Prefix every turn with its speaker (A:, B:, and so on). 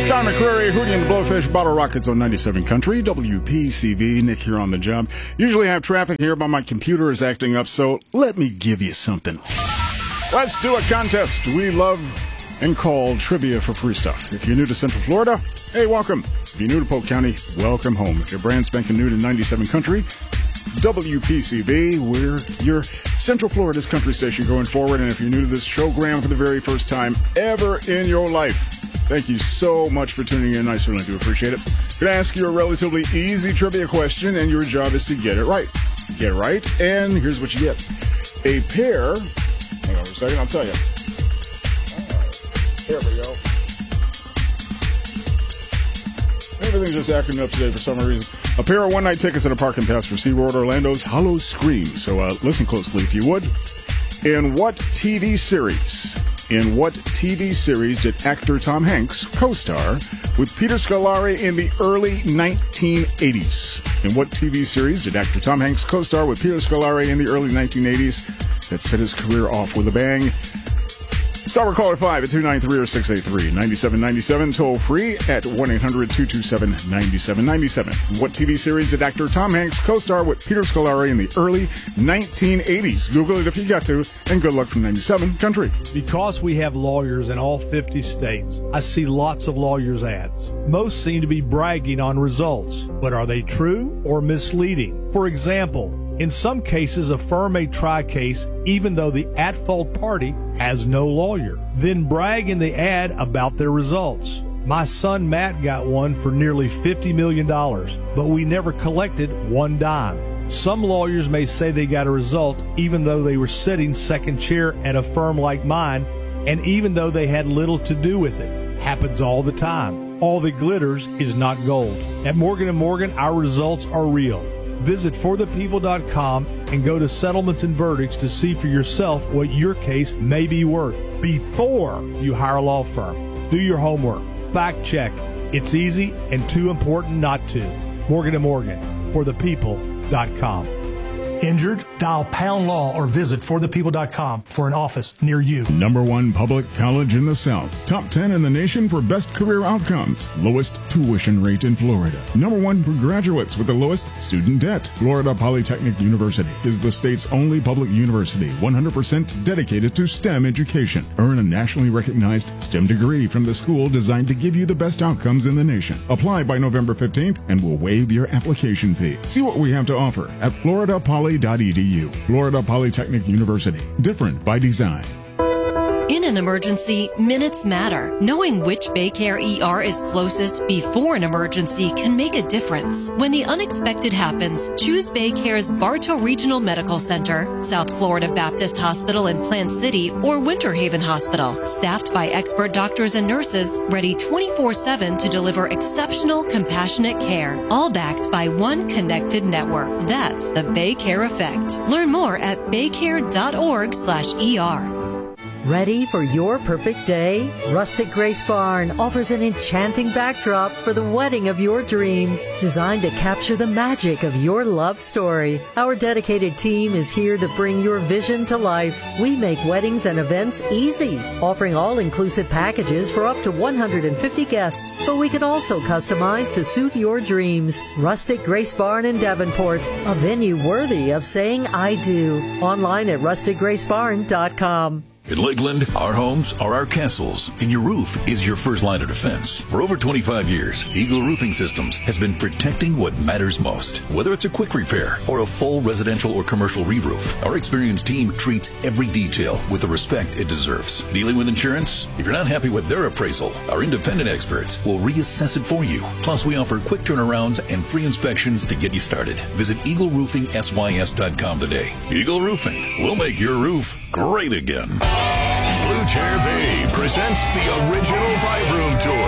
A: Scott McCreary, Hootie and the Blowfish, Bottle Rockets on 97 Country, WPCV. Nick here on the job. Usually I have traffic here, but my computer is acting up, so let me give you something. Let's do a contest we love and call Trivia for Free Stuff. If you're new to Central Florida, hey, welcome. If you're new to Polk County, welcome home. If you're brand spanking new to 97 Country, WPCV, we're your Central Florida's country station going forward. And if you're new to this showgram for the very first time ever in your life, thank you so much for tuning in. I certainly do appreciate it. I'm going to ask you a relatively easy trivia question, and your job is to get it right. Get it right, and here's what you get. A pair, hang on a second, I'll tell you. There we go. Everything's just acting up today for some reason. A pair of one-night tickets and a parking pass for SeaWorld Orlando's Hollow Scream. So listen closely if you would. In what TV series did actor Tom Hanks co-star with Peter Scolari in the early 1980s? In what TV series did actor Tom Hanks co-star with Peter Scolari in the early 1980s that set his career off with a bang? Star caller 5 at 293 or 683-9797. Toll free at 1-800-227-9797. What TV series did actor Tom Hanks co-star with Peter Scolari in the early 1980s? Google it if you got to, and good luck from 97 Country.
B: Because we have lawyers in all 50 states, I see lots of lawyers' ads. Most seem to be bragging on results, but are they true or misleading? For example, in some cases, a firm may try a case even though the at-fault party has no lawyer, then brag in the ad about their results. My son Matt got one for nearly $50 million, but we never collected one dime. Some lawyers may say they got a result even though they were sitting second chair at a firm like mine, and even though they had little to do with it. Happens all the time. All that glitters is not gold. At Morgan & Morgan, our results are real. Visit forthepeople.com and go to Settlements and Verdicts to see for yourself what your case may be worth before you hire a law firm. Do your homework. Fact check. It's easy and too important not to. Morgan & Morgan, forthepeople.com.
C: Injured? Dial Pound Law or visit forthepeople.com for an office near you.
A: #1 public college in the South. Top 10 in the nation for best career outcomes. Lowest tuition rate in Florida. #1 for graduates with the lowest student debt. Florida Polytechnic University is the state's only public university 100% dedicated to STEM education. Earn a nationally recognized STEM degree from the school designed to give you the best outcomes in the nation. Apply by November 15th and we'll waive your application fee. See what we have to offer at floridapoly.edu. Florida Polytechnic University. Different by design.
D: In an emergency, minutes matter. Knowing which Baycare ER is closest before an emergency can make a difference. When the unexpected happens, choose Baycare's Bartow Regional Medical Center, South Florida Baptist Hospital in Plant City, or Winter Haven Hospital. Staffed by expert doctors and nurses, ready 24/7 to deliver exceptional, compassionate care. All backed by one connected network. That's the Baycare effect. Learn more at baycare.org/ER.
E: Ready for your perfect day? Rustic Grace Barn offers an enchanting backdrop for the wedding of your dreams, designed to capture the magic of your love story. Our dedicated team is here to bring your vision to life. We make weddings and events easy, offering all-inclusive packages for up to 150 guests, but we can also customize to suit your dreams. Rustic Grace Barn in Davenport, a venue worthy of saying I do. Online at rusticgracebarn.com.
F: In Lakeland, our homes are our castles, and your roof is your first line of defense. For over 25 years, Eagle Roofing Systems has been protecting what matters most. Whether it's a quick repair or a full residential or commercial re-roof, our experienced team treats every detail with the respect it deserves. Dealing with insurance? If you're not happy with their appraisal, our independent experts will reassess it for you. Plus, we offer quick turnarounds and free inspections to get you started. Visit EagleRoofingSYS.com today. Eagle Roofing will make your roof great again.
G: Blue Chair Bay presents the original Vibe Room Tour.